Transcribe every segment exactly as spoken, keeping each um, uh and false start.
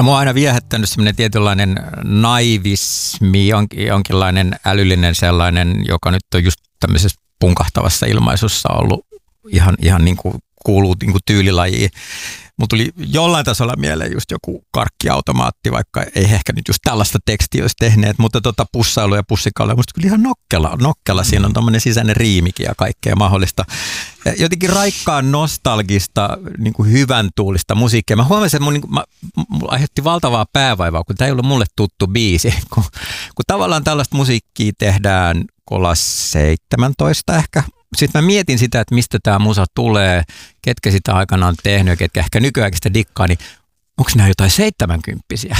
No mua on aina viehättänyt semmoinen tietynlainen naivismi, jonkin, jonkinlainen älyllinen sellainen, joka nyt on just tämmöisessä punkahtavassa ilmaisussa ollut ihan, ihan niin kuin kuuluu niin kuin tyylilajiin. Mun tuli jollain tasolla mieleen just joku karkkiautomaatti, vaikka ei ehkä nyt just tällaista tekstiä olisi tehneet, mutta tota pussailu ja pussikalja, musta kyllä ihan nokkela, nokkela. Siinä on tommoinen sisäinen riimikin ja kaikkea mahdollista. Jotenkin raikkaan nostalgista, niin kuin hyvän tuulista musiikkia. Mä huomasin, että mun, niin kuin, mä, mulla aiheutti valtavaa päävaivaa, kun tää ei ollut mulle tuttu biisi. Kun, kun tavallaan tällaista musiikkia tehdään, kun ollaan seitsemäntoista ehkä. Sitten mä mietin sitä, että mistä tämä musa tulee, ketkä sitä aikanaan on tehnyt ja ketkä ehkä nykyään sitä dikkaa, niin onko nämä jotain seitsemänkymppisiä?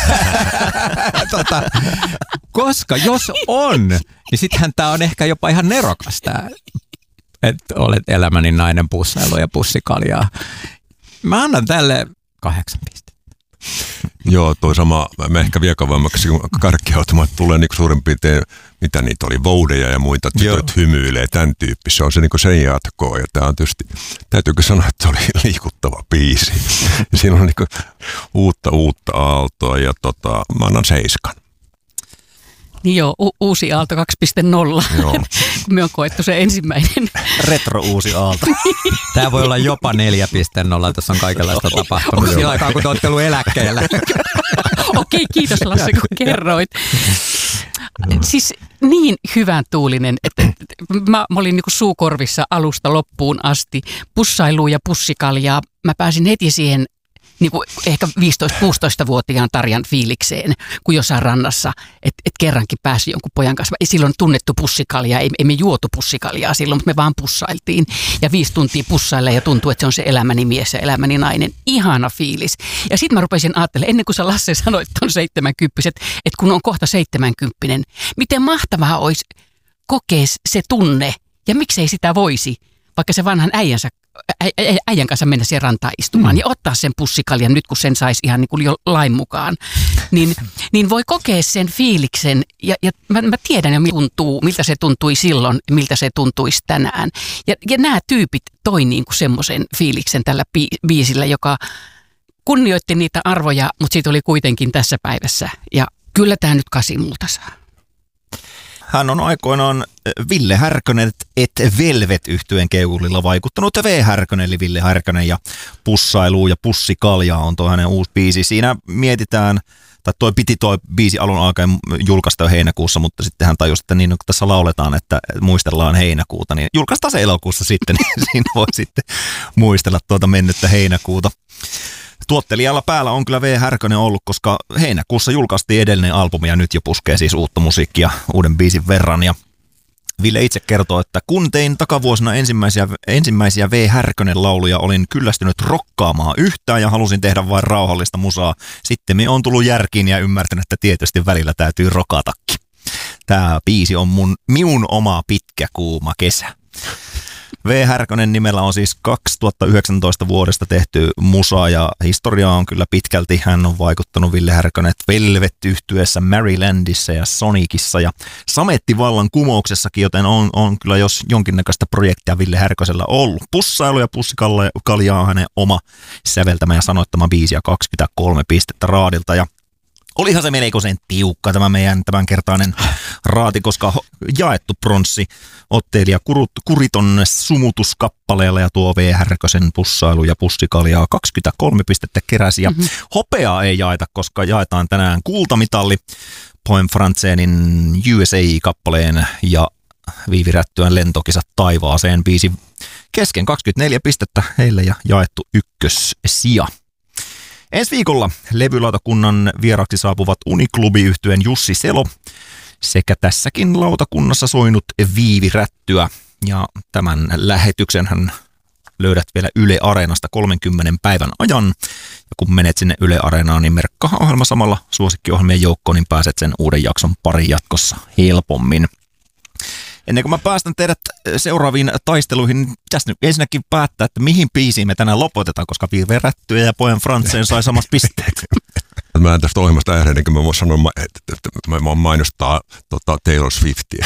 tota, koska jos on, niin sittenhän tämä on ehkä jopa ihan nerokas tämä, että olet elämäni nainen pussailu ja pussikaljaa. Mä annan tälle kahdeksan pistettä. Joo, toi sama, mä ehkä vielä kauemmaksi, kun karkkiautomaatti tulee niin suurin piirtein, mitä niitä oli, voudeja ja muita, tytöt hymyilee, tämän tyyppistä. Se on se niin sen jatkoa, ja tämä on tietysti, täytyykö sanoa, että se oli liikuttava biisi. Siinä on niin uutta, uutta aaltoa, ja tota, mä annan seiskan. Niin joo, u- uusi aalto kaksi piste nolla. Me on koettu se ensimmäinen. Retro uusi aalto. Tämä voi olla jopa neljä piste nolla, tässä on kaikenlaista tapahtunut sillä aikaa, kun te olette ollut eläkkeellä. Okei, kiitos Lasse, kun kerroit. Siis niin hyvän tuulinen, että mä, mä olin niin kuin suukorvissa alusta loppuun asti. Pussailuun ja pussikaljaa. Mä pääsin heti siihen niin kuin ehkä viisitoista-kuusitoista-vuotiaan Tarjan fiilikseen, kun jossain rannassa, että et kerrankin pääsi jonkun pojan kanssa. Ei silloin tunnettu pussikaljaa, ei, ei me juotu pussikaljaa silloin, mutta me vaan pussailtiin. Ja viisi tuntia pussaille ja tuntuu, että se on se elämäni mies ja elämäni nainen. Ihana fiilis. Ja sitten mä rupesin ajattelemaan, ennen kuin sä Lasse sanoit ton seitsemänkymppiset, että kun on kohta seitsemänkymppinen, miten mahtavaa olisi kokea se tunne ja miksei sitä voisi, vaikka se vanhan äijänsä äijän kanssa mennä siihen rantaan istumaan mm. ja ottaa sen pussikaljan nyt, kun sen saisi ihan niin kuin jo lain mukaan, niin, niin voi kokea sen fiiliksen ja, ja mä, mä tiedän jo, miltä, tuntuu, miltä se tuntui silloin, miltä se tuntuisi tänään. Ja, ja nämä tyypit toi niin kuin semmoisen fiiliksen tällä biisillä, joka kunnioitti niitä arvoja, mutta siitä oli kuitenkin tässä päivässä ja kyllä tämä nyt kasi multa saa. Hän on aikoinaan Ville Härkönen et Velvet-yhtyeen keulilla vaikuttanut V. Härkönen, eli Ville Härkönen ja pussailu ja pussikaljaa on tuo hänen uusi biisi. Siinä mietitään, tai toi piti toi biisi alun alkaen julkaista jo heinäkuussa, mutta sitten hän tajusi, että niin kun tässä lauletaan, että muistellaan heinäkuuta, niin julkaistaan se elokuussa sitten, niin siinä voi sitten muistella tuota mennyttä heinäkuuta. Tuottelijalla päällä on kyllä V. Härkönen ollut, koska heinäkuussa julkaistiin edellinen albumi ja nyt jo puskee siis uutta musiikkia uuden biisin verran. Ja Ville itse kertoo, että kun tein takavuosina ensimmäisiä, ensimmäisiä V. Härkönen lauluja, olin kyllästynyt rokkaamaan yhtään ja halusin tehdä vain rauhallista musaa. Sitten me on tullut järkiin ja ymmärtänyt, että tietysti välillä täytyy rokatakin. Tämä biisi on mun, minun oma pitkä kuuma kesä. V. Härkönen nimellä on siis kaksituhattayhdeksäntoista vuodesta tehty musa ja historia on kyllä pitkälti. Hän on vaikuttanut Ville Härkönen Velvet-yhtyeessä, Marylandissa ja Sonicissa ja Samettivallan kumouksessakin, joten on, on kyllä jos jonkinnäköistä projektia Ville Härkösellä ollut. Pussailu ja pussikaljaa on hänen oma säveltämä ja sanoittama biisi ja kaksikymmentäkolme pistettä raadilta ja olihan se melkoisen tiukka tämä meidän tämänkertainen raati, koska jaettu pronssi ottelija Kuriton sumutuskappaleella ja tuo V. Härkösen pussailu ja pussikaljaa kaksikymmentäkolme pistettä keräsi. Ja mm-hmm. hopeaa ei jaeta, koska jaetaan tänään kultamitalli Poem Franzenin U S A-kappaleen ja Viivi Rättyön lentokisat taivaaseen biisi kesken kaksikymmentäneljä pistettä heille ja jaettu ykkössija. Ensi viikolla levylautakunnan vieraksi saapuvat Uniklubi-yhtyeen Jussi Selo sekä tässäkin lautakunnassa soinut Viivi Rättyä. Ja tämän lähetyksen hän löydät vielä Yle Areenasta kolmenkymmenen päivän ajan. Ja kun menet sinne Yle Areenaan, niin merkkaa ohjelma samalla suosikkiohjelmien joukkoon, niin pääset sen uuden jakson pariin jatkossa helpommin. Ennen kuin mä päästän teidät seuraaviin taisteluihin, niin pitäisi nyt ensinnäkin päättää, että mihin biisiin me tänään lopetetaan, koska Viivi Rättyä ja Poem Franzen sai samat pisteet. Mä en tästä ohjelmasta ääneen, niin kuin mä voin sanoa, että mä mainostaa tota, Taylor Swiftia.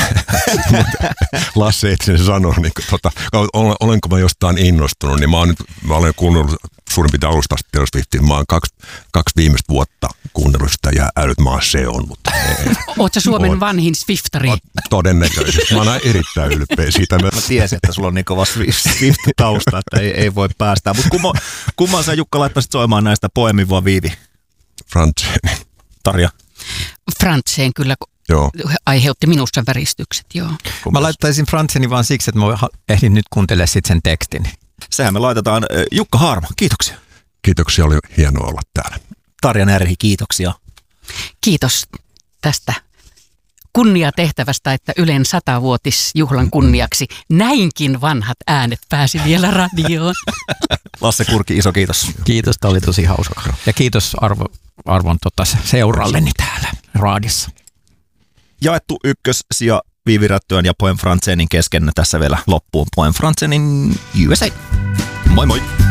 Lasse itse sanoi, niin tota, olenko mä jostain innostunut, niin mä, oon nyt, mä olen kuunnellut suurin piirtein alusta asti Taylor Swiftin. Mä oon kaksi, kaksi viimeistä vuotta kuunnellut sitä ja älyt maa se on, mutta Ootko Suomen on, vanhin Swiftari? Todennäköisesti. Mä oon erittäin ylpeä siitä. Mä tiesin, että sulla on niin kova Swift-tausta, että ei, ei voi päästää. Mutta kumman, kumman sä Jukka laittaisit soimaan näistä Poemi vai Viivi? Franzén. Tarja? Franzén kyllä Joo. aiheutti minussa väristykset, joo. Mä laittaisin Franzénin vaan siksi, että mä ehdin nyt kuuntelemaan sit sen tekstin. Sehän me laitetaan. Jukka Haarma, kiitoksia. Kiitoksia, oli hienoa olla täällä. Tarja Närhi, kiitoksia. Kiitos tästä kunniatehtävästä, että Ylen satavuotisjuhlan kunniaksi näinkin vanhat äänet pääsi vielä radioon. Lasse Kurki, iso kiitos. Kiitos, tämä oli tosi hauska. Ja kiitos arvo, arvon tota, seuralleni täällä raadissa. Jaettu ykkössija Viivi Rättyön ja Poem Franzénin kesken tässä vielä loppuun. Poem Franzénin U S A. Moi moi!